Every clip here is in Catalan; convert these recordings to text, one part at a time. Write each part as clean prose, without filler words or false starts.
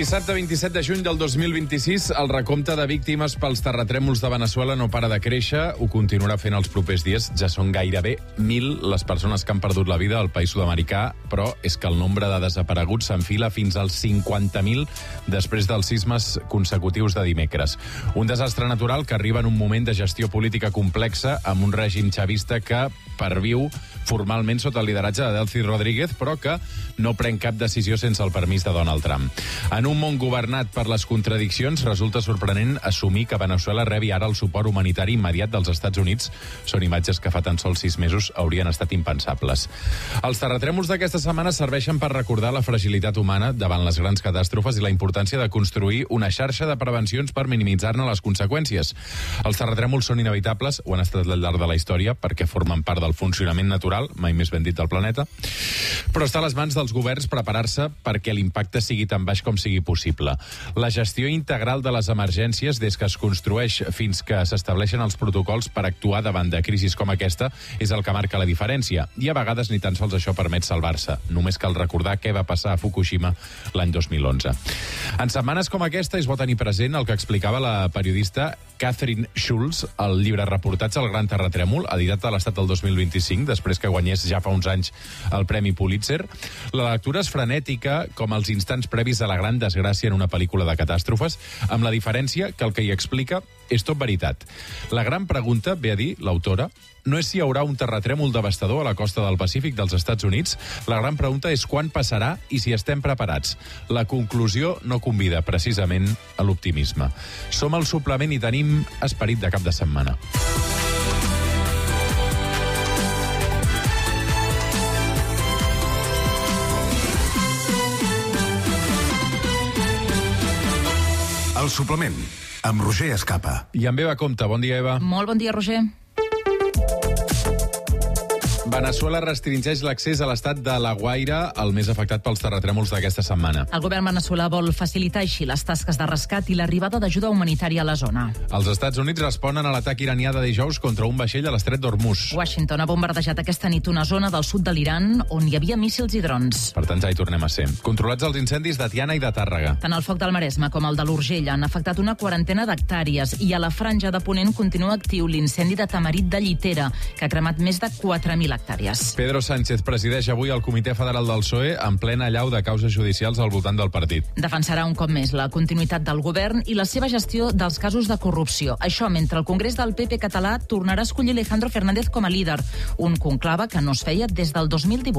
Dissabte 27 de juny del 2026, el recompte de víctimes pels terratrèmols de Veneçuela no para de créixer, ho continuarà fent els propers dies. Ja són gairebé 1.000 les persones que han perdut la vida al país sud-americà, però és que el nombre de desapareguts s'enfila fins als 50.000 després dels sismes consecutius de dimecres. Un desastre natural que arriba en un moment de gestió política complexa amb un règim xavista que perviu formalment sota el lideratge de Delcy Rodríguez, però que no pren cap decisió sense el permís de Donald Trump. En un món governat per les contradiccions, resulta sorprenent assumir que Veneçuela rebi ara el suport humanitari immediat dels Estats Units. Són imatges que fa tan sols 6 mesos haurien estat impensables. Els terratrèmols d'aquesta setmana serveixen per recordar la fragilitat humana davant les grans catàstrofes i la importància de construir una xarxa de prevencions per minimitzar-ne les conseqüències. Els terratrèmols són inevitables, ho han estat al llarg de la història, perquè formen part del funcionament natural, mai més ben dit, del planeta, però està a les mans dels governs preparar-se perquè l'impacte sigui tan baix com sigui possible. La gestió integral de les emergències, des que es construeix fins que s'estableixen els protocols per actuar davant de crisis com aquesta, és el que marca la diferència. I a vegades ni tan sols això permet salvar-se. Només cal recordar què va passar a Fukushima l'any 2011. En setmanes com aquesta és bo tenir present el que explicava la periodista Catherine Schulz al llibre Reportatge al Gran Terratrèmol, editat a l'Estat del 2025, després que guanyés ja fa uns anys el Premi Pulitzer. La lectura és frenètica, com els instants previs a la gran desgràcia en una pel·lícula de catàstrofes, amb la diferència que el que hi explica és tot veritat. La gran pregunta, ve a dir l'autora, no és si hi haurà un terratrèmol devastador a la costa del Pacífic dels Estats Units, la gran pregunta és quan passarà i si estem preparats. La conclusió no convida precisament a l'optimisme. Som al suplement i tenim esperit de cap de setmana. El suplement, amb Roger Escapa. I amb Eva Compte. Bon dia, Eva. Molt bon dia, Roger. Veneçuela restringeix l'accés a l'estat de La Guaira, el més afectat pels terratrèmols d'aquesta setmana. El govern veneçolà vol facilitar així les tasques de rescat i l'arribada d'ajuda humanitària a la zona. Els Estats Units responen a l'atac iranià de dijous contra un vaixell a l'estret d'Hormuz. Washington ha bombardejat aquesta nit una zona del sud de l'Iran on hi havia míssils i drons. Per tant, ja hi tornem a ser. Controlats els incendis de Tiana i de Tàrrega. Tant el foc del Maresme com el de l'Urgell han afectat una quarantena d'hectàrees i a la franja de Ponent continua actiu l'incendi de Tamarit de Llitera, que ha cremat més de 4.000 hectàrees. Pedro Sánchez presideix avui el Comitè Federal del PSOE en plena allau de causes judicials al voltant del partit. Defensarà un cop més la continuïtat del govern i la seva gestió dels casos de corrupció. Això mentre el Congrés del PP català tornarà a escollir Alejandro Fernández com a líder, un conclave que no es feia des del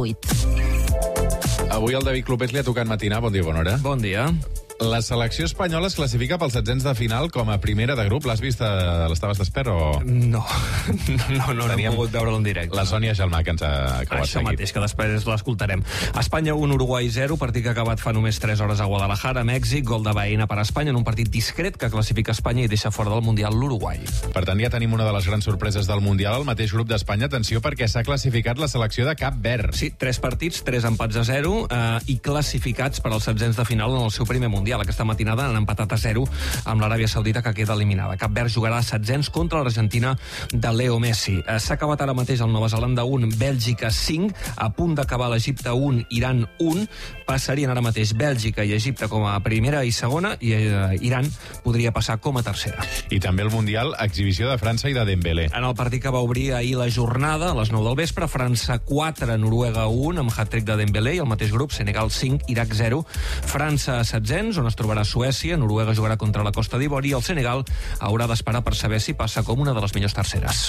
2018. Avui el David Clopés li ha tocat matinar. Bon dia, bona hora. Bon dia. La selecció espanyola es classifica pels setzents de final com a primera de grup. L'has vist? L'estaves despert o...? No he pogut veure'l en directe. La Sònia Gelmà, que ens ha acabat Això seguint. mateix, que després l'escoltarem. Espanya 1, Uruguai 0, partit que ha acabat fa només 3 hores a Guadalajara, Mèxic, gol de Baena per a Espanya en un partit discret que classifica Espanya i deixa fora del Mundial l'Uruguai. Per tant, ja tenim una de les grans sorpreses del Mundial, el mateix grup d'Espanya. Atenció, perquè s'ha classificat la selecció de Cap Verd. Sí, 3 partits, 3 empats a 0 i classificats per als setzents de final en el seu primer Mundial. Aquesta matinada han empatat a 0 amb l'Aràbia Saudita, que queda eliminada. Cap Verd jugarà a setzents contra l'Argentina de Leo Messi. S'ha acabat ara mateix el Nova Zelanda 1, Bèlgica 5, a punt d'acabar l'Egipte 1, Iran 1. Passarien ara mateix Bèlgica i Egipte com a primera i segona, i Iran podria passar com a tercera. I també el Mundial, exhibició de França i de Dembélé. En el partit que va obrir ahir la jornada, a les 9 del vespre, França 4, Noruega 1, amb hat-trick de Dembélé, i el mateix grup, Senegal 5, Iraq 0. França a setzents, on es trobarà Suècia, Noruega jugarà contra la Costa d'Ivori i el Senegal haurà d'esperar per saber si passa com una de les millors terceres.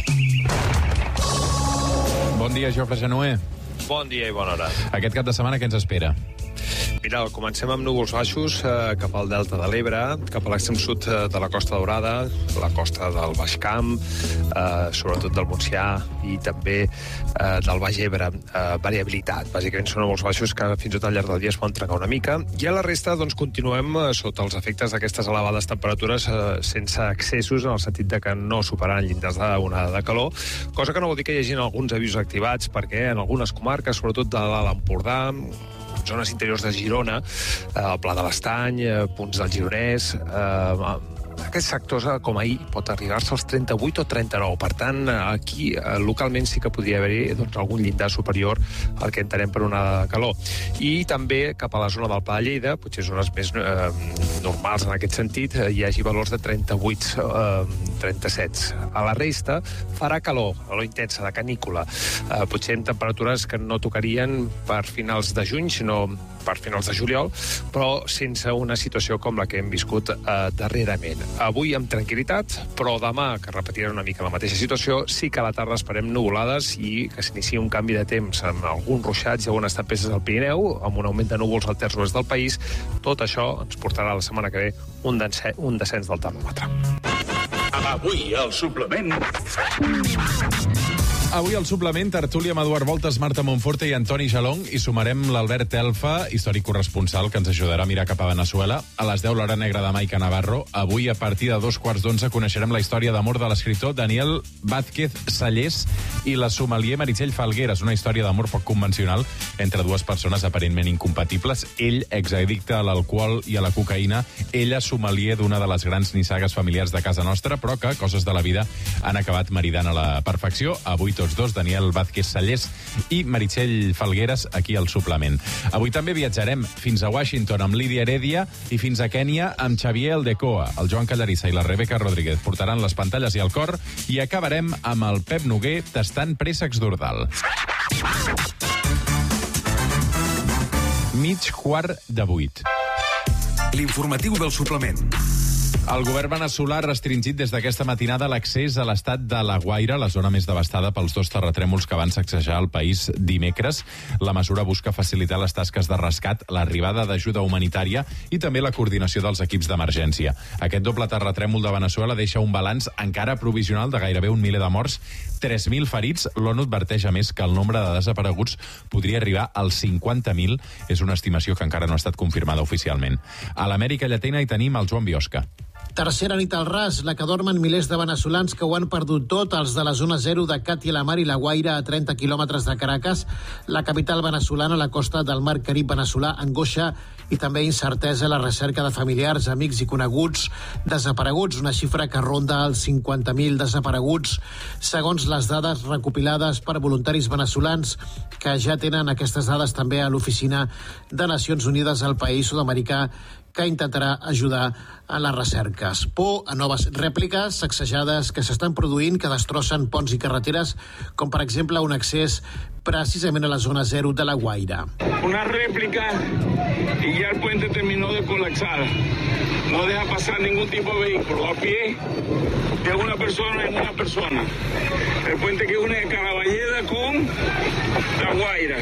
Bon dia, Jofre Genoé. Bon dia i bona hora. Aquest cap de setmana què ens espera? Mira, comencem amb núvols baixos cap al Delta de l'Ebre, cap a l'extrem sud de la Costa Daurada, la costa del Baix Camp, sobretot del Montsià i també del Baix Ebre. Variabilitat. Bàsicament són núvols baixos que fins i tot al llarg del dia es poden trencar una mica. I a la resta, doncs, continuem sota els efectes d'aquestes elevades temperatures sense excessos, en el sentit de que no superaran llindars d'onada de calor, cosa que no vol dir que hi hagi alguns avisos activats, perquè en algunes comarques, sobretot de l'Alt Empordà, zones interiors de Girona, el Pla de l'Estany, punts del Gironès, aquests sectors, com ahir, pot arribar-se als 38 o 39. Per tant, aquí, localment, sí que podria haver-hi algun llindar superior al que entenem per onada de calor. I també cap a la zona del Pla de Lleida, potser zones més normals en aquest sentit, hi hagi valors de 38, 37. A la resta farà calor intensa, de canícula. Potser amb temperatures que no tocarien per finals de juny, sinó per finals de juliol, però sense una situació com la que hem viscut darrerament. Avui amb tranquil·litat, però demà, que repetirà una mica la mateixa situació, sí que a la tarda esperem nuvolades i que s'inici un canvi de temps amb alguns ruixats i algunes tempestes al Pirineu, amb un augment de núvols al terç oest del país. Tot això ens portarà la setmana que ve un descens del termòmetre. Avui, al suplement... Avui al suplement, tertúlia amb Eduard Voltes, Marta Monforte i Antoni Jalong, i sumarem l'Albert Elfa, històric corresponsal, que ens ajudarà a mirar cap a Veneçuela. A les 10, l'hora negra de Maica Navarro. Avui, a partir de 11:15, coneixerem la història d'amor de l'escriptor Daniel Vázquez Sallés i la sommelier Meritxell Falgueras, una història d'amor poc convencional entre dues persones aparentment incompatibles. Ell, exaddicte a l'alcohol i a la cocaïna, ella, sommelier d'una de les grans nissagues familiars de casa nostra, però que, coses de la vida, han acabat maridant a la perfecció. Avui tots dos, Daniel Vázquez Sallés i Meritxell Falgueras, aquí al suplement. Avui també viatjarem fins a Washington amb Lídia Heredia i fins a Kènia amb Xavier Aldecoa. El Joan Callarissa i la Rebeca Rodríguez portaran les pantalles i el cor, i acabarem amb el Pep Noguer tastant préssecs d'Ordal. 7:45. L'informatiu del suplement. El govern veneçolà ha restringit des d'aquesta matinada l'accés a l'estat de La Guaira, la zona més devastada pels dos terratrèmols que van sacsejar el país dimecres. La mesura busca facilitar les tasques de rescat, l'arribada d'ajuda humanitària i també la coordinació dels equips d'emergència. Aquest doble terratrèmol de Veneçuela deixa un balanç encara provisional de gairebé 1 miler de morts, 3.000 ferits. L'ONU adverteix, a més, que el nombre de desapareguts podria arribar als 50.000. És una estimació que encara no ha estat confirmada oficialment. A l'Amèrica Llatina hi tenim el Joan Biosca. Tercera nit al ras, la que dormen milers de veneçolans que ho han perdut tot, els de la zona zero de Càtia la Mar i la Guaira, a 30 quilòmetres de Caracas, la capital veneçolana, a la costa del mar Carib veneçolà, angoixa i també incertesa a la recerca de familiars, amics i coneguts desapareguts, una xifra que ronda els 50.000 desapareguts, segons les dades recopilades per voluntaris veneçolans, que ja tenen aquestes dades també a l'Oficina de Nacions Unides al país sud-americà, que intentarà ajudar a les recerques. Por a noves rèpliques sacsejades que s'estan produint, que destrossen ponts i carreteres, com per exemple un accés precisament a la zona zero de La Guaira. Una réplica y ya el puente terminó de colapsar. No deja pasar ningún tipo de vehículo a pie de una persona en una persona. El puente que une Caraballeda con La Guaira.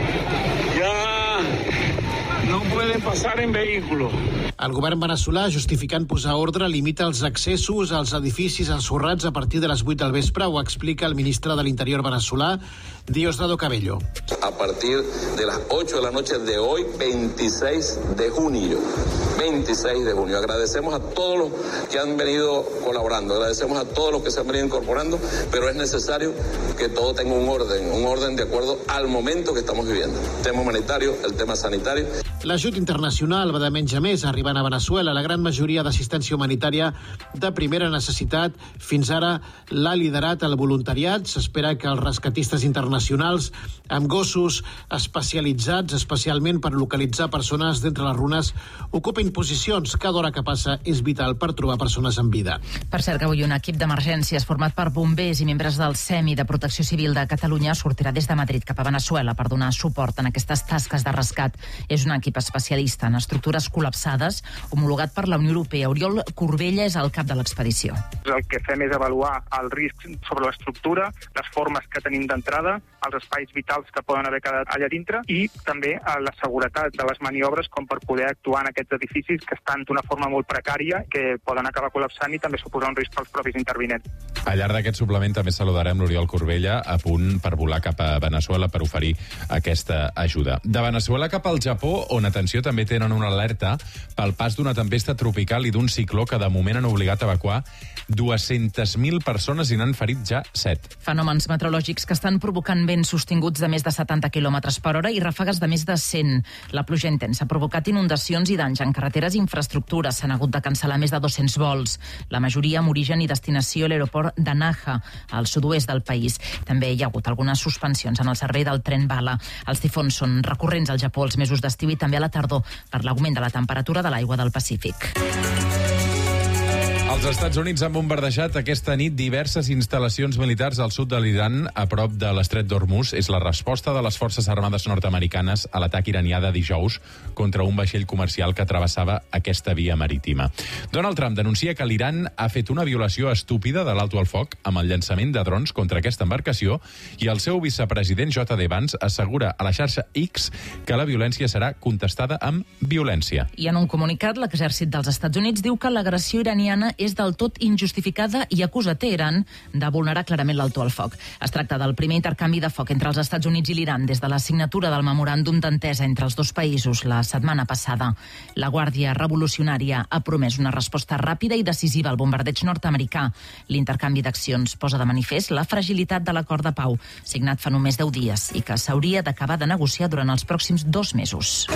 Ya no pueden pasar en vehículo. El govern veneçolà, justificant posar ordre, limita els accessos als edificis ensorrats a partir de les 8 del vespre. Ho explica el ministre de l'Interior veneçolà, Diosdado Cabello. A partir de las 8 de la noche de hoy, 26 de junio. 26 de junio. Agradecemos a todos los que han venido colaborando, agradecemos a todos los que se han venido incorporando, pero es necesario que todo tenga un orden de acuerdo al momento que estamos viviendo. El tema humanitario, el tema sanitario. L'ajut internacional va de menys a més arribant a Veneçuela. La gran majoria d'assistència humanitària de primera necessitat fins ara l'ha liderat el voluntariat. S'espera que els rescatistes internacionals amb gossos especialitzats especialment per localitzar persones d'entre les runes ocupin posicions. Cada hora que passa és vital per trobar persones en vida. Per cert, que avui un equip d'emergències format per bombers i membres del SEMI de Protecció Civil de Catalunya sortirà des de Madrid cap a Veneçuela per donar suport en aquestes tasques de rescat. És un equip especialista en estructures col·lapsades, homologat per la Unió Europea. Oriol Corbella és el cap de l'expedició. El que fem és avaluar el risc sobre l'estructura, les formes que tenim d'entrada, els espais vitals que poden haver quedat allà dintre i també la seguretat de les maniobres com per poder actuar en aquests edificis que estan d'una forma molt precària, que poden acabar col·lapsant i també suposar un risc pels propis intervinents. Al llarg d'aquest suplement també saludarem l'Oriol Corbella, a punt per volar cap a Veneçuela per oferir aquesta ajuda. De Veneçuela cap al Japó, on, atenció, també tenen una alerta pel pas d'una tempesta tropical i d'un cicló que de moment han obligat a evacuar 200.000 persones i n'han ferit ja 7. Fenòmens meteorològics que estan provocant vents vents sostinguts de més de 70 km per hora i ràfegues de més de 100. La pluja intensa ha provocat inundacions i danys en carreteres i infraestructures. S'han hagut de cancel·lar més de 200 vols. La majoria amb origen i destinació a l'aeroport de Naha, al sud-oest del país. També hi ha hagut algunes suspensions en el servei del tren bala. Els tifons són recurrents al Japó els mesos d'estiu i també a la tardor per l'augment de la temperatura de l'aigua del Pacífic. Els Estats Units han bombardejat aquesta nit diverses instal·lacions militars al sud de l'Iran, a prop de l'estret d'Hormuz. És la resposta de les forces armades nord-americanes a l'atac iranià de dijous contra un vaixell comercial que travessava aquesta via marítima. Donald Trump denuncia que l'Iran ha fet una violació estúpida de l'alto al foc amb el llançament de drons contra aquesta embarcació i el seu vicepresident J.D. Vance assegura a la xarxa X que la violència serà contestada amb violència. I en un comunicat, l'exèrcit dels Estats Units diu que l'agressió iraniana és del tot injustificada i acusa Teheran de vulnerar clarament l'alto al foc. Es tracta del primer intercanvi de foc entre els Estats Units i l'Iran des de la signatura del memoràndum d'entesa entre els dos països la setmana passada. La Guàrdia Revolucionària ha promès una resposta ràpida i decisiva al bombardeig nord-americà. L'intercanvi d'accions posa de manifest la fragilitat de l'acord de pau, signat fa només 10 dies i que s'hauria d'acabar de negociar durant els pròxims 2 mesos.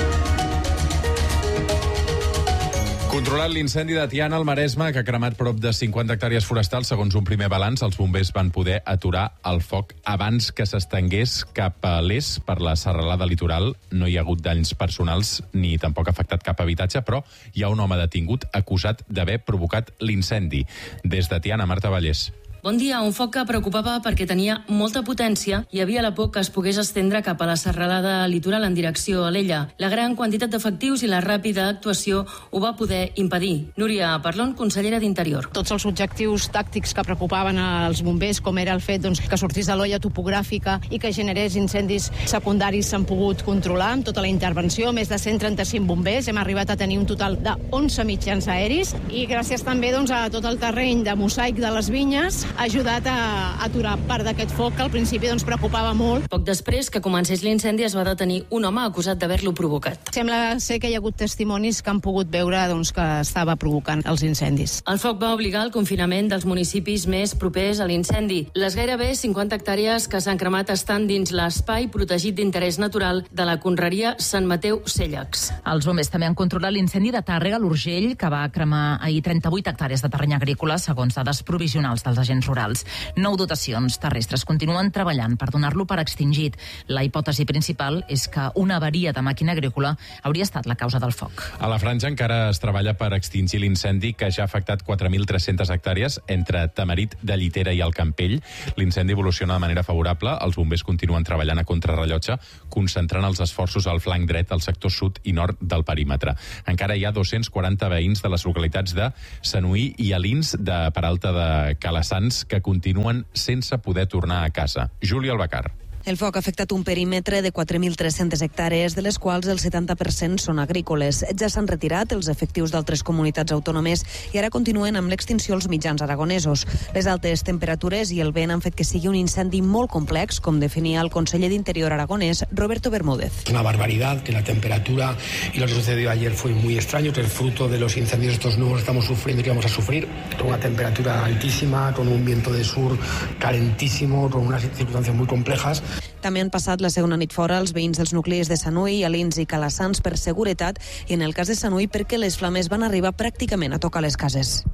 Controlat l'incendi de Tiana al Maresme, que ha cremat prop de 50 hectàrees forestals, segons un primer balanç, els bombers van poder aturar el foc abans que s'estengués cap a l'est per la serralada litoral. No hi ha hagut danys personals ni tampoc ha afectat cap habitatge, però hi ha un home detingut acusat d'haver provocat l'incendi. Des de Tiana, Marta Vallès. Bon dia. Un foc que preocupava perquè tenia molta potència i havia la por que es pogués estendre cap a la serralada litoral en direcció a l'Ella. La gran quantitat d'efectius i la ràpida actuació ho va poder impedir. Núria Parlon, consellera d'Interior. Tots els objectius tàctics que preocupaven als bombers, com era el fet que sortís de l'olla topogràfica i que generés incendis secundaris, s'han pogut controlar amb tota la intervenció. Més de 135 bombers. Hem arribat a tenir un total de 11 mitjans aeris i gràcies també a tot el terreny de mosaic de les vinyes ha ajudat a aturar part d'aquest foc que al principi preocupava molt. Poc després que comencés l'incendi es va detenir un home acusat d'haver-lo provocat. Sembla ser que hi ha hagut testimonis que han pogut veure que estava provocant els incendis. El foc va obligar al confinament dels municipis més propers a l'incendi. Les gairebé 50 hectàrees que s'han cremat estan dins l'espai protegit d'interès natural de la conreria Sant Mateu Cèllex. Els bombers també han controlat l'incendi de Tàrrega, l'Urgell, que va cremar ahir 38 hectàrees de terreny agrícola, segons dades provisionals dels agents rurals. 9 dotacions terrestres continuen treballant per donar-lo per extingit. La hipòtesi principal és que una avaria de màquina agrícola hauria estat la causa del foc. A la Franja encara es treballa per extingir l'incendi que ja ha afectat 4.300 hectàrees entre Tamarit de Llitera i el Campell. L'incendi evoluciona de manera favorable. Els bombers continuen treballant a contrarrellotge, concentrant els esforços al flanc dret, al sector sud i nord del perímetre. Encara hi ha 240 veïns de les localitats de Sanuí i Alins de Peralta de Calassans que continuen sense poder tornar a casa. Júlia Albacar. El foc ha afectat un perímetre de 4.300 hectàrees, de les quals el 70% són agrícoles. Ja s'han retirat els efectius d'altres comunitats autònomes i ara continuen amb l'extinció els mitjans aragonesos. Les altes temperatures i el vent han fet que sigui un incendi molt complex, com definia el conseller d'Interior aragonès, Roberto Bermúdez. Es una barbaridad que la temperatura y lo que sucedió ayer fue muy extraño, que el fruto de los incendios estos nuevos estamos sufriendo y que vamos a sufrir, con una temperatura altísima, con un viento de sur calentísimo, con unas circunstancias muy complejas. També han passat la segona nit fora els veïns dels nuclis de Sanuí, Alins i Calassans per seguretat i en el cas de Sanuí perquè les flames van arribar pràcticament a tocar les cases.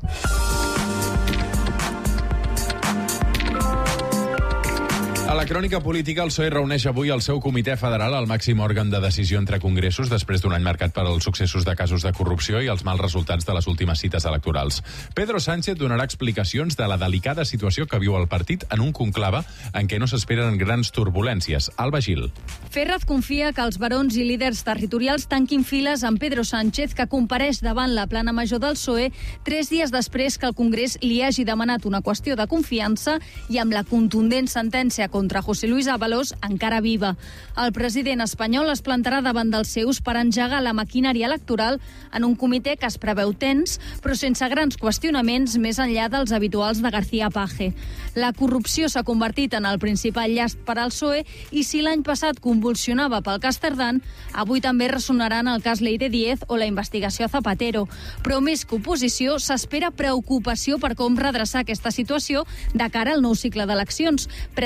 A la crònica política, el PSOE reuneix avui el seu comitè federal, el màxim òrgan de decisió entre congressos, després d'un any marcat per als successos de casos de corrupció i els mals resultats de les últimes cites electorals. Pedro Sánchez donarà explicacions de la delicada situació que viu el partit en un conclave en què no s'esperen grans turbulències. Alba Gil. Ferraz confia que els barons i líders territorials tanquin files amb Pedro Sánchez, que compareix davant la plana major del PSOE 3 dies després que el Congrés li hagi demanat una qüestió de confiança i amb la contundent sentència contra José Luis Ábalos encara viva. El president espanyol es plantarà davant dels seus per engegar la maquinària electoral en un comitè que es preveu tens, però sense grans qüestionaments més enllà dels habituals de García Page. La corrupció s'ha convertit en el principal llast per al PSOE i si l'any passat convulsionava pel cas Tardán, avui també ressonarà en el cas Leire Díez o la investigació Zapatero. Però més que oposició, s'espera preocupació per com redreçar aquesta situació de cara al nou cicle d'eleccions. Precisament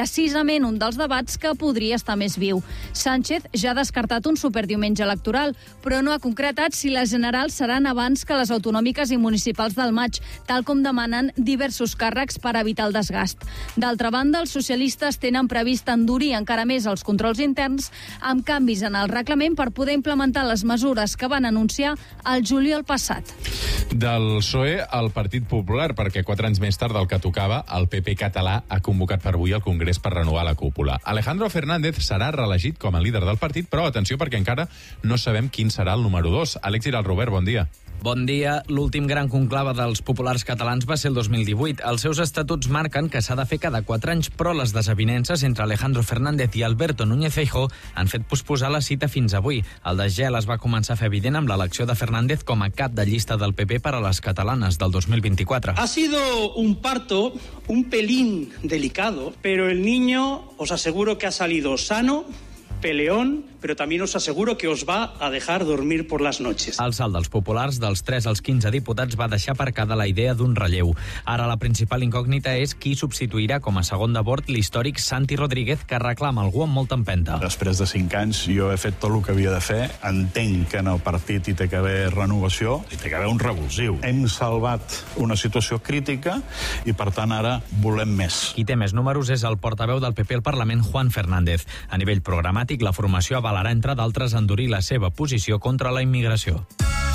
segurament un dels debats que podria estar més viu. Sánchez ja ha descartat un superdiumenge electoral, però no ha concretat si les generals seran abans que les autonòmiques i municipals del maig, tal com demanen diversos càrrecs per evitar el desgast. D'altra banda, els socialistes tenen previst endurir encara més els controls interns amb canvis en el reglament per poder implementar les mesures que van anunciar el juliol passat. Del PSOE al Partit Popular, perquè 4 anys més tard del que tocava, el PP català ha convocat per avui el Congrés per renovar la cúpula. Alejandro Fernández serà reelegit com a líder del partit, però atenció perquè encara no sabem quin serà el número 2. Àlex Giralt-Robert, bon dia. Bon dia. L'últim gran conclave dels populars catalans va ser el 2018. Els seus estatuts marquen que s'ha de fer cada 4 anys, però les desavinences entre Alejandro Fernández i Alberto Núñez Feijóo han fet posposar la cita fins avui. El desgel es va començar a fer evident amb l'elecció de Fernández com a cap de llista del PP per a les catalanes del 2024. Ha sido un parto un pelín delicado, pero el niño os aseguro que ha salido sano, peleón, pero también os aseguro que os va a dejar dormir por las noches. El salt dels populars, dels 3 als 15 diputats, va deixar aparcada la idea d'un relleu. Ara la principal incògnita és qui substituirà com a segon de bord l'històric Santi Rodríguez, que reclama algú amb molta empenta. Després de 5 anys jo he fet tot el que havia de fer. Entenc que en el partit hi té que haver renovació, hi té que haver un revulsiu. Hem salvat una situació crítica i, per tant, ara volem més. Qui té més números és el portaveu del PP al Parlament, Juan Fernández. A nivell programàtic, la formació avalarà, entre d'altres, endurir la seva posició contra la immigració.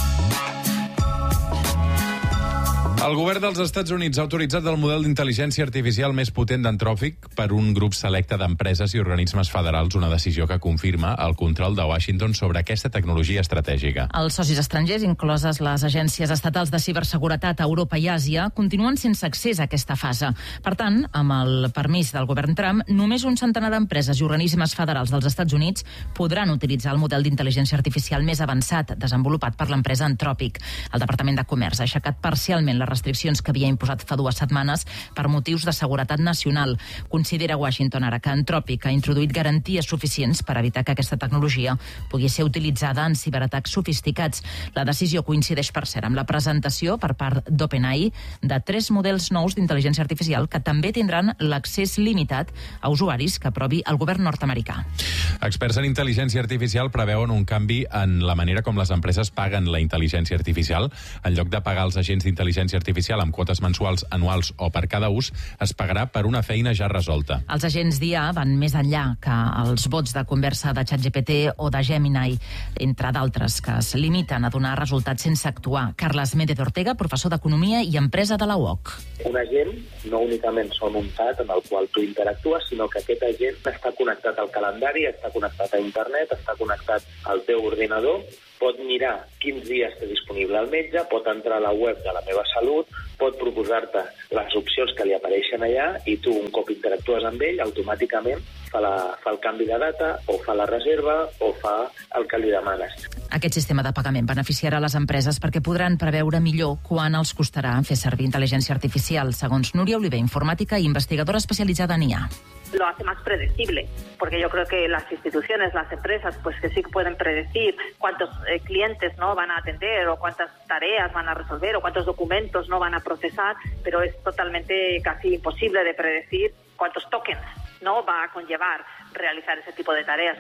El govern dels Estats Units ha autoritzat el model d'intel·ligència artificial més potent d'Anthropic per un grup selecte d'empreses i organismes federals, una decisió que confirma el control de Washington sobre aquesta tecnologia estratègica. Els socis estrangers, incloses les agències estatals de ciberseguretat a Europa i Àsia, continuen sense accés a aquesta fase. Per tant, amb el permís del govern Trump, només un centenar d'empreses i organismes federals dels Estats Units podran utilitzar el model d'intel·ligència artificial més avançat desenvolupat per l'empresa Anthropic. El Departament de Comerç ha aixecat parcialment les restriccions que havia imposat fa 2 setmanes per motius de seguretat nacional. Considera Washington ara que Anthropic ha introduït garanties suficients per evitar que aquesta tecnologia pugui ser utilitzada en ciberatacs sofisticats. La decisió coincideix, per cert, amb la presentació per part d'OpenAI de 3 models nous d'intel·ligència artificial que també tindran l'accés limitat a usuaris que aprovi el govern nord-americà. Experts en intel·ligència artificial preveuen un canvi en la manera com les empreses paguen la intel·ligència artificial. En lloc de pagar els agents d'intel·ligència artificial amb quotes mensuals, anuals o per cada ús, es pagarà per una feina ja resolta. Els agents d'IA van més enllà que els bots de conversa de ChatGPT o de Gemini, entre d'altres, que es limiten a donar resultats sense actuar. Carles Méndez Ortega, professor d'Economia i Empresa de la UOC. Un agent no únicament són un xat en el qual tu interactues, sinó que aquest agent està connectat al calendari, està connectat a internet, està connectat al teu ordinador, pot mirar quins dies té disponible el metge, pot entrar a la web de la meva salut, pot proposar-te les opcions que li apareixen allà i tu, un cop interactues amb ell, automàticament fa el canvi de data o fa la reserva o fa el que li demanes. Aquest sistema de pagament beneficiarà les empreses perquè podran preveure millor quan els costarà fer servir intel·ligència artificial, segons Núria Oliver, informàtica i investigadora especialitzada en IA. Lo hace más predecible, porque yo creo que las instituciones, las empresas, pues que sí pueden predecir cuántos clientes no van a atender o cuántas tareas van a resolver o cuántos documentos no van a procesar, pero es totalmente casi imposible de predecir cuántos tokens no va a conllevar realizar ese tipo de tareas.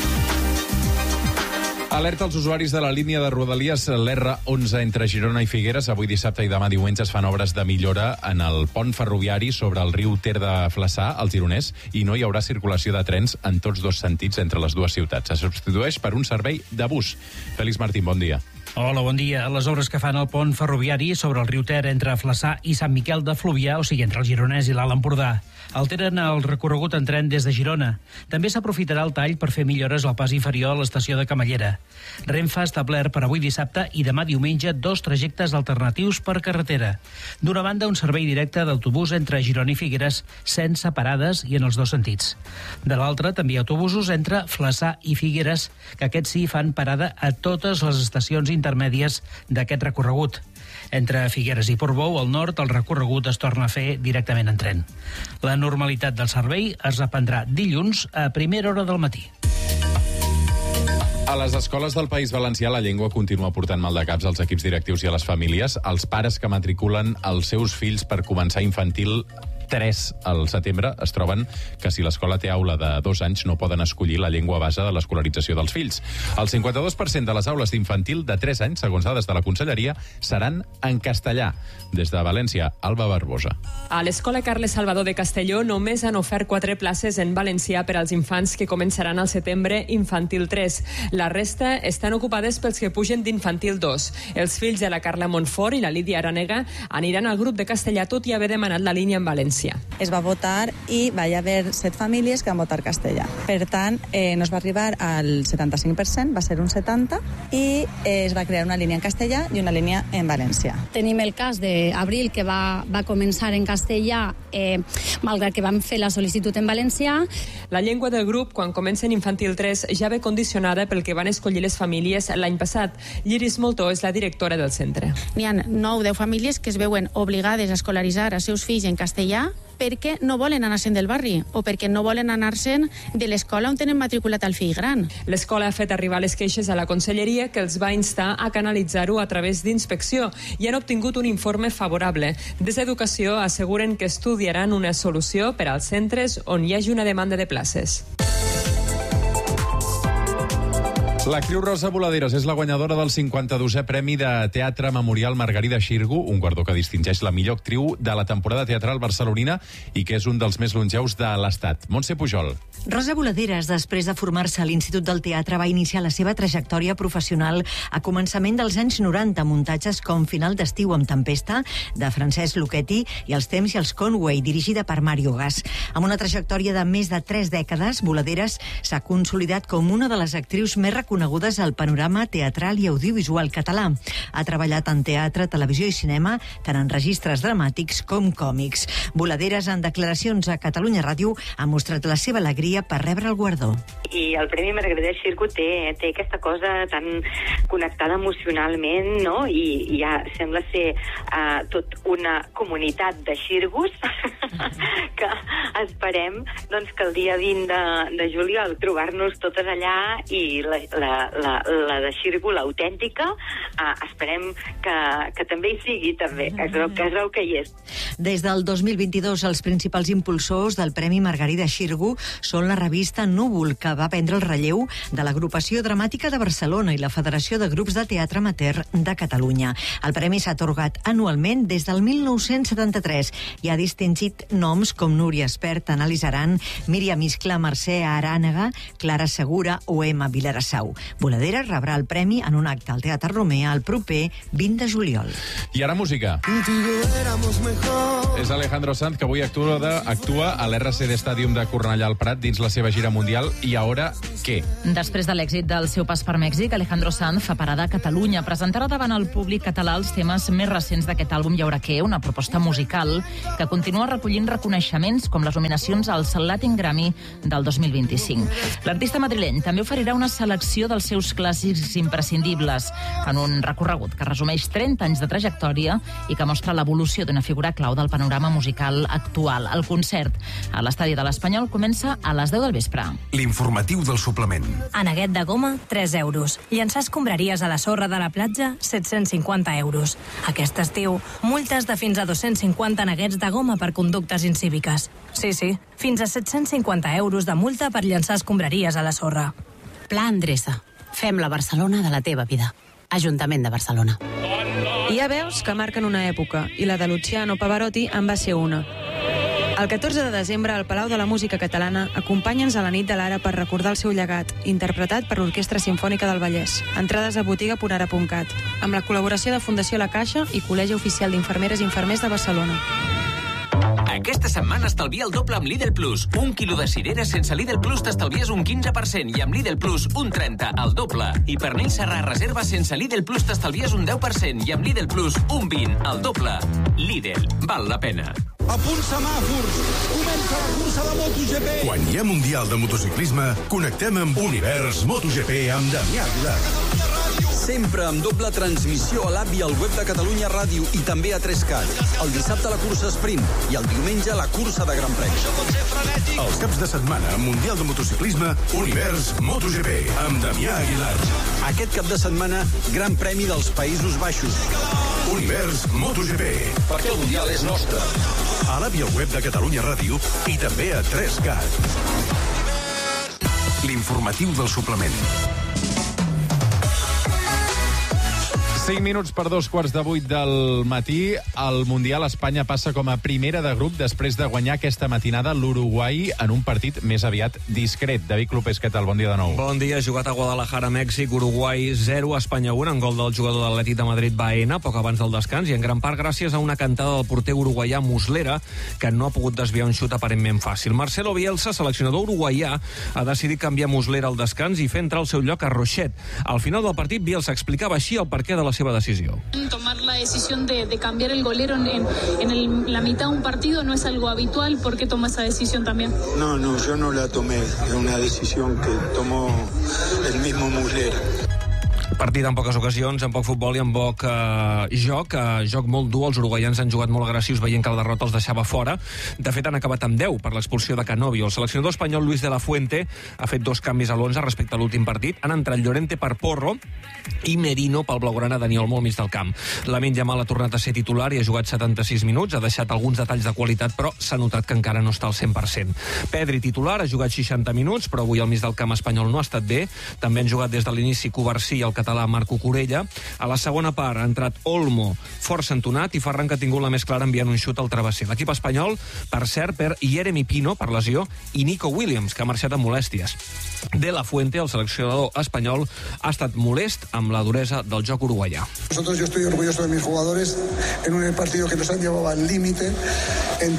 Alerta als usuaris de la línia de Rodalies, l'R11 entre Girona i Figueres. Avui dissabte i demà diumenge es fan obres de millora en el pont ferroviari sobre el riu Ter de Flaçà, al Gironès, i no hi haurà circulació de trens en tots 2 sentits entre les dues ciutats. Se substitueix per un servei de bus. Félix Martín, bon dia. Hola, bon dia. Les obres que fan el pont ferroviari sobre el riu Ter entre Flaçà i Sant Miquel de Fluvià, o sigui, entre el Gironès i l'Alt Empordà, alteren el recorregut en tren des de Girona. També s'aprofitarà el tall per fer millores al pas inferior a l'estació de Camallera. Renfe ha establert per avui dissabte i demà diumenge 2 trajectes alternatius per carretera. D'una banda, un servei directe d'autobús entre Girona i Figueres sense parades i en els 2 sentits. De l'altra, també autobusos entre Flaçà i Figueres, que aquests sí fan parada a totes les estacions intermèdies d'aquest recorregut. Entre Figueres i Portbou, al nord, el recorregut es torna a fer directament en tren. La normalitat del servei es reprendrà dilluns a primera hora del matí. A les escoles del País Valencià la llengua continua portant mal de caps als equips directius i a les famílies. Els pares que matriculen els seus fills per començar infantil 3 al setembre, es troben que si l'escola té aula de 2 anys no poden escollir la llengua base de l'escolarització dels fills. El 52% de les aules d'infantil de 3 anys, segons dades de la Conselleria, seran en castellà. Des de València, Alba Barbosa. A l'Escola Carles Salvador de Castelló només han ofert 4 places en valencià per als infants que començaran al setembre infantil 3. La resta estan ocupades pels que pugen d'infantil 2. Els fills de la Carla Montfort i la Lídia Aranega aniran al grup de castellà tot i haver demanat la línia en valencià. Es va votar i va haver 7 famílies que van votar castellà. Per tant, no es va arribar al 75%, va ser un 70%, i es va crear una línia en castellà i una línia en valencià. Tenim el cas d'Abril, que va començar en castellà, malgrat que vam fer la sol·licitud en valencià. La llengua del grup, quan comença en infantil 3, ja ve condicionada pel que van escollir les famílies l'any passat. Lliris Moltó és la directora del centre. N'hi ha 9 o 10 famílies que es veuen obligades a escolaritzar els seus fills en castellà perquè no volen anar-se'n del barri o perquè no volen anar-se'n de l'escola on tenen matriculat el fill gran. L'escola ha fet arribar les queixes a la Conselleria, que els va instar a canalitzar-ho a través d'inspecció, i han obtingut un informe favorable. Des d'Educació asseguren que estudiaran una solució per als centres on hi hagi una demanda de places. La Creu Rosa Voladeres és la guanyadora del 52è Premi de Teatre Memorial Margarida Xirgu, un guardó que distingeix la millor actriu de la temporada teatral barcelonina i que és un dels més longeus de l'Estat. Montse Pujol. Rosa Voladeres, després de formar-se a l'Institut del Teatre, va iniciar la seva trajectòria professional a començament dels anys 90, muntatges com Final d'estiu amb Tempesta, de Francesc Lucchetti, i Els temps i els Conway, dirigida per Mario Gas. Amb una trajectòria de més de 3 dècades, Voladeres s'ha consolidat com una de les actrius més reconegudes al panorama teatral i audiovisual català. Ha treballat en teatre, televisió i cinema, tant en registres dramàtics com còmics. Voladeres, en declaracions a Catalunya Ràdio, ha mostrat la seva alegria per rebre el guardó. I el Premi Margarida Xirgu té aquesta cosa tan connectada emocionalment, no? I ja sembla ser tot una comunitat de xirgus que esperem doncs, que el dia 20 de juliol trobar-nos totes allà i la de Xirgu, l'autèntica, esperem que també hi sigui, també, que es veu que hi és. Des del 2022, els principals impulsors del Premi Margarida Xirgu són la revista Núvol, que va prendre el relleu de l'Agrupació Dramàtica de Barcelona i la Federació de Grups de Teatre Amateur de Catalunya. El premi s'ha atorgat anualment des del 1973 i ha distingit noms com Núria Espert, Anàlis Aran, Míriam Iscla, Mercè Arànega, Clara Segura o Emma Vilarassau. Voladeres rebrà el premi en un acte al Teatre Romea el proper 20 de juliol. I ara música. És Alejandro Sanz, que avui actua a l'RCD Stadium de Cornellà al Prat dins la seva gira mundial. I ara, què? Després de l'èxit del seu pas per Mèxic, Alejandro Sanz fa parada a Catalunya. Presentarà davant el públic català els temes més recents d'aquest àlbum Hi haurà què, una proposta musical que continua recollint reconeixements com les nominacions al Latin Grammy del 2025. L'artista madrileny també oferirà una selecció dels seus clàssics imprescindibles en un recorregut que resumeix 30 anys de trajectòria i que mostra l'evolució d'una figura clau del panorama musical actual. El concert a l'Estadi de l'Espanyol comença a les 10 del vespre. L'informatiu del suplement. Aneguet de goma, 3 euros. Llançar escombraries a la sorra de la platja, 750 euros. Aquest estiu, multes de fins a 250 aneguets de goma per conductes incíviques. Sí, fins a 750 euros de multa per llançar escombraries a la sorra. Pla Endreça. Fem la Barcelona de la teva vida. Ajuntament de Barcelona. Hi ha veus que marquen una època, i la de Luciano Pavarotti en va ser una. El 14 de desembre, al Palau de la Música Catalana, acompanya'ns a la nit de l'Ara per recordar el seu llegat, interpretat per l'Orquestra Simfònica del Vallès. Entrades a botiga.ara.cat, amb la col·laboració de Fundació La Caixa i Col·legi Oficial d'Infermeres i Infermers de Barcelona. Aquesta setmana estalvia el doble amb Lidl Plus. 1 quilo de cireres sense Lidl Plus t'estalvies un 15% i amb Lidl Plus un 30%, el doble. I pernil serrà reserva sense Lidl Plus t'estalvies un 10% i amb Lidl Plus un 20%, el doble. Lidl, val la pena. A punt semàfors, comença la cursa de MotoGP. Quan hi ha Mundial de Motociclisme, connectem amb Univers MotoGP amb Damià Aguilar. Ser sempre amb doble transmissió a l'app i al web de Catalunya Ràdio i també a 3CAT. El dissabte la cursa sprint i el diumenge la cursa de Gran Premi. Els caps de setmana, Mundial de Motociclisme, Univers MotoGP, amb Damià Aguilar. Aquest cap de setmana, Gran Premi dels Països Baixos. Univers MotoGP, perquè el Mundial és nostre. A l'app i al web de Catalunya Ràdio i també a 3CAT. L'informatiu del suplement. 5 minuts per 2:15 del matí. Al Mundial, Espanya passa com a primera de grup després de guanyar aquesta matinada l'Uruguai en un partit més aviat discret. David Clopés, què tal? Bon dia de nou. Bon dia. Jugat a Guadalajara, Mèxic. Uruguai 0, Espanya 1, en gol del jugador de l'Atlètic de Madrid, Baena, poc abans del descans, i en gran part gràcies a una cantada del porter uruguaià Muslera, que no ha pogut desviar un xut aparentment fàcil. Marcelo Bielsa, seleccionador uruguaià, ha decidit canviar Muslera al descans i fer entrar al seu lloc a Rochet. Al final del partit, Bielsa explicava així el perquè de la seva decisió. Tomar la decisión de cambiar el golero en la mitad de un partido no es algo habitual. ¿Por qué toma esa decisión también? No, yo no la tomé. Es una decisión que tomó el mismo Muslera. Partit en poques ocasions, en poc futbol i en poc joc. Joc molt dur. Els uruguaians han jugat molt agressius veient que la derrota els deixava fora. De fet, han acabat amb 10 per l'expulsió de Canovio. El seleccionador espanyol Luis de la Fuente ha fet 2 canvis a l'11 respecte a l'últim partit. Han entrat Llorente per Porro i Merino pel blaugrana Dani Olmo al mig del camp. Lamine Yamal ha tornat a ser titular i ha jugat 76 minuts. Ha deixat alguns detalls de qualitat, però s'ha notat que encara no està al 100%. Pedri, titular, ha jugat 60 minuts, però avui al mig del camp espanyol no ha estat bé. També han jugat des de l'inici Covarsí i el català Marco Corella. A la segona part ha entrat Olmo, força entonat, i Ferran, que ha tingut la més clara enviant un xut al travesser. L'equip espanyol, per cert, per Jeremy Pino, per lesió, i Nico Williams, que ha marxat amb molèsties. De la Fuente, el seleccionador espanyol, ha estat molest amb la duresa del joc uruguaià. Yo estoy orgulloso de mis jugadores en un partido que nos han llevado al límite en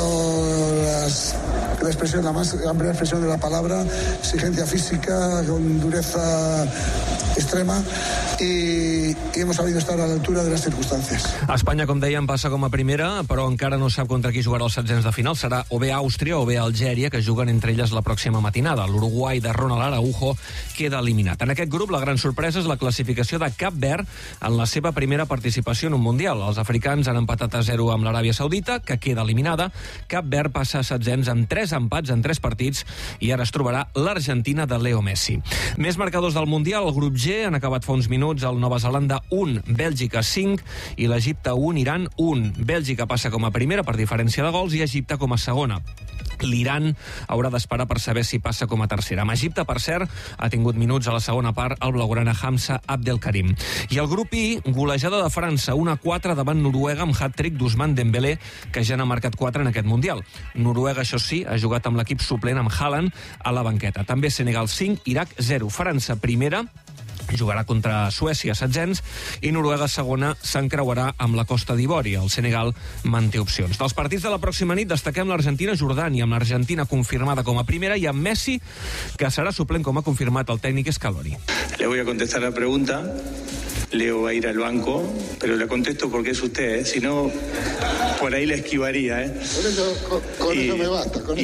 todas la expresión, la más amplia expresión de la palabra, exigencia física, con dureza extrema, y hemos sabido estar a la altura de las circunstancias. Espanya, com dèiem, passa com a primera, però encara no sap contra qui jugarà els setzents de final. Serà o bé Àustria o bé Algèria, que juguen entre elles la pròxima matinada. L'Uruguai de Ronald Araujo queda eliminat. En aquest grup, la gran sorpresa és la classificació de Cap Verd en la seva primera participació en un Mundial. Els africans han empatat a 0 amb l'Aràbia Saudita, que queda eliminada. Cap Verd passa a setzents amb 3 empats en 3 partits i ara es trobarà l'Argentina de Leo Messi. Més marcadors del Mundial. El grup G han acabat fa uns minuts el Nova Zelanda 1, Bèlgica 5 i l'Egipte 1, Iran 1. Bèlgica passa com a primera per diferència de gols i Egipte com a segona. L'Iran haurà d'esperar per saber si passa com a tercera. Amb Egipte, per cert, ha tingut minuts a la segona part el blaugrana Hamza Abdelkarim. I el grup I, golejada de França, 1-4 davant Noruega amb hat-trick d'Ousmane Dembélé, que ja n'ha marcat 4 en aquest Mundial. Noruega, això sí, ha jugat amb l'equip suplent amb Haaland a la banqueta. També Senegal 5, Iraq 0. França primera, jugarà contra Suècia, setzents, i Noruega segona s'encreuarà amb la Costa d'Ivori. El Senegal manté opcions. Dels partits de la pròxima nit destaquem l'Argentina-Jordània, amb l'Argentina confirmada com a primera i amb Messi, que serà suplent, com ha confirmat el tècnic Scaloni. Le voy a contestar la pregunta. Leo va a ir al banco, pero le contesto porque es usted, si no, por ahí la esquivaría. Con eso me basta.